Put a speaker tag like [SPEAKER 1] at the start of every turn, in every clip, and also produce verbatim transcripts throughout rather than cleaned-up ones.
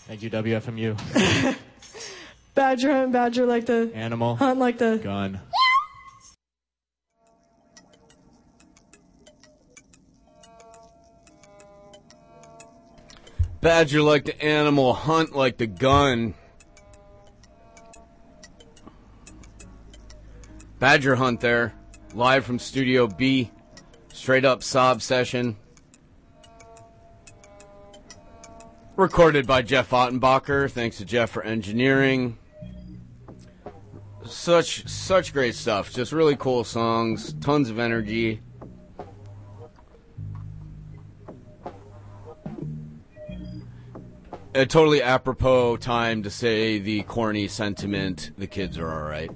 [SPEAKER 1] Thank you, W F M U.
[SPEAKER 2] Badger hunt, badger like the...
[SPEAKER 1] Animal.
[SPEAKER 2] Hunt like the...
[SPEAKER 1] Gun.
[SPEAKER 3] Badger like the animal, hunt like the gun. Badger hunt there, live from Studio B, straight up sob session. Recorded by Jeff Ottenbacher. Thanks to Jeff for engineering. Such, such great stuff. Just really cool songs, tons of energy. A totally apropos time to say the corny sentiment, the kids are alright.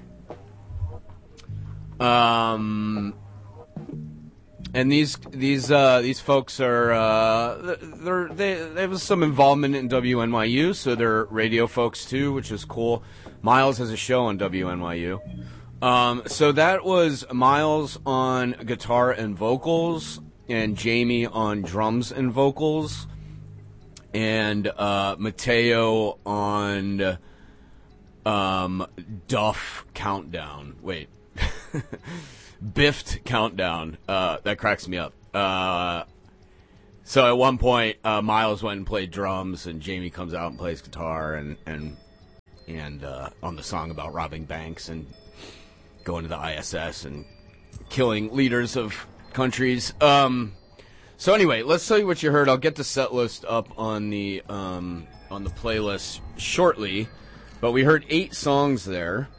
[SPEAKER 3] Um, and these these uh, these folks are uh, they're, they they have some involvement in W N Y U, so they're radio folks too, which is cool. Miles has a show on W N Y U. Um, so that was Miles on guitar and vocals, and Jamie on drums and vocals, and uh, Mateo on um, Duff Countdown. Wait. Biffed Countdown. Uh, that cracks me up. Uh, so at one point, uh, Miles went and played drums, and Jamie comes out and plays guitar, and and and uh, on the song about robbing banks and going to the I S S and killing leaders of countries. Um, so anyway, let's tell you what you heard. I'll get the set list up on the um, on the playlist shortly, but we heard eight songs there.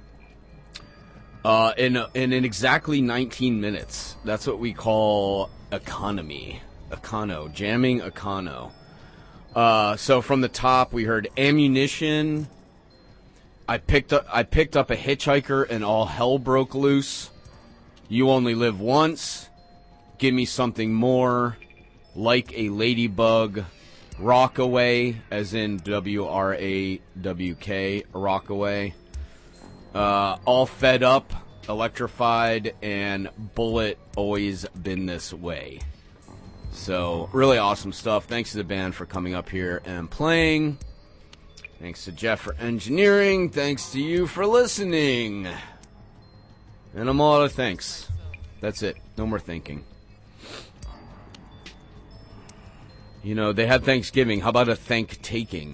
[SPEAKER 3] Uh, in, in in exactly nineteen minutes. That's what we call economy. Econo. Jamming econo. Uh, so from the top, we heard Ammunition. I picked up I picked up a hitchhiker and all hell broke loose. You Only Live Once. Give Me Something More. Like a Ladybug. Rockaway, as in W R A W K. Rockaway. Uh, All Fed Up, Electrified, and Bullet, Always Been This Way. So, really awesome stuff. Thanks to the band for coming up here and playing. Thanks to Jeff for engineering. Thanks to you for listening. And I'm all out of thanks. That's it. No more thinking. You know, they had Thanksgiving. How about a thank-taking?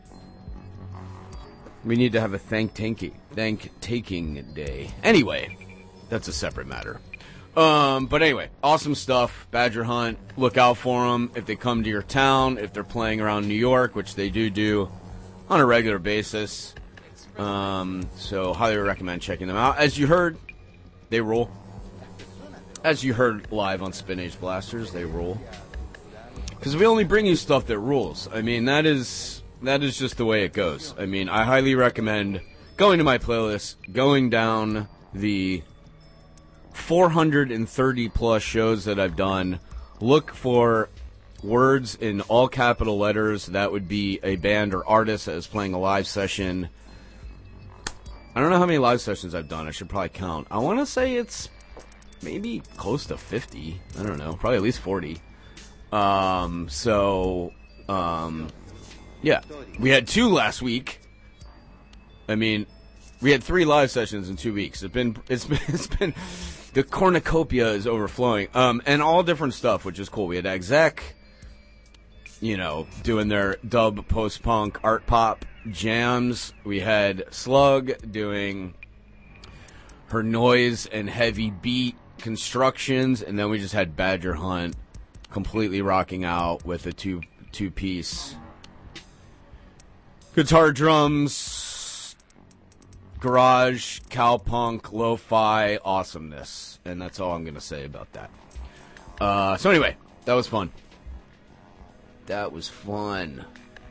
[SPEAKER 3] We need to have a thank-taking thank-taking day. Anyway, that's a separate matter. Um, but anyway, awesome stuff. Badger Hunt. Look out for them if they come to your town, if they're playing around New York, which they do do on a regular basis. Um, so highly recommend checking them out. As you heard, they rule. As you heard live on Spin Age Blasters, they rule. Because we only bring you stuff that rules. I mean, that is... That is just the way it goes. I mean, I highly recommend going to my playlist, going down the four hundred thirty plus shows that I've done. Look for words in all capital letters. That would be a band or artist that is playing a live session. I don't know how many live sessions I've done. I should probably count. I want to say it's maybe close to fifty. I don't know. Probably at least forty. Um, so... Um, Yeah, we had two last week. I mean, we had three live sessions in two weeks. It's been, it's been, it's been, the cornucopia is overflowing. Um, and all different stuff, which is cool. We had Exec, you know, doing their dub post-punk art pop jams. We had Slug doing her noise and heavy beat constructions, and then we just had Badger Hunt completely rocking out with a two two piece. Guitar, drums, garage, cowpunk, lo-fi awesomeness. And that's all I'm going to say about that. Uh, so anyway, that was fun. That was fun.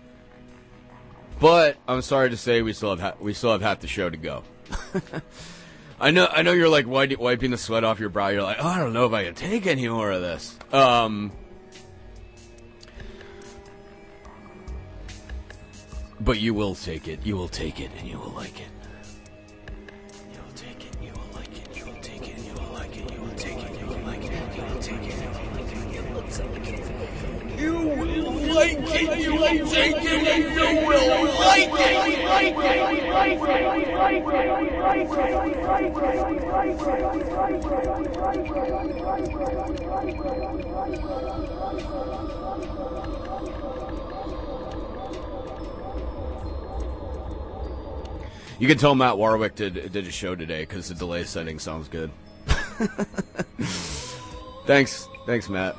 [SPEAKER 3] But I'm sorry to say we still have ha- we still have half the show to go. I know I know you're like wiping the sweat off your brow. You're like, oh, I don't know if I can take any more of this. Um... But you will take it. You will take it, and you will like it. You will take it. You will like it. You will take it. You will like it. You will take it. You will like it. You will take it. You will like it. You will take it. You will like it. it, you will take it, and you will like it. You can tell Matt Warwick did did a show today because the delay setting sounds good. Thanks, thanks, Matt.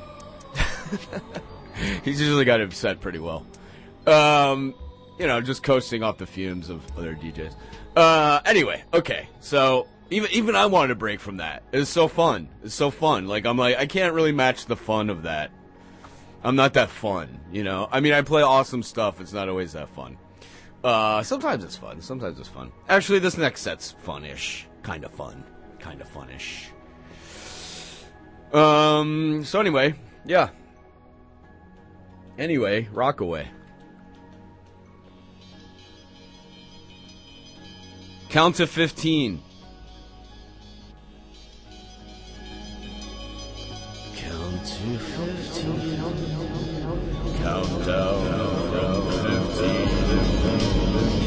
[SPEAKER 3] He's usually got it set pretty well. Um, you know, just coasting off the fumes of other D Js. Uh, anyway, okay. So even even I wanted a break from that. It's so fun. It's so fun. Like I'm like I can't really match the fun of that. I'm not that fun, you know. I mean, I play awesome stuff. It's not always that fun. Uh, sometimes it's fun. Sometimes it's fun. Actually, this next set's fun-ish. Kind of fun. Kind of fun-ish. Um, so anyway, yeah. Anyway, rock away. Count to fifteen. Count to fifteen. Countdown from fifteen.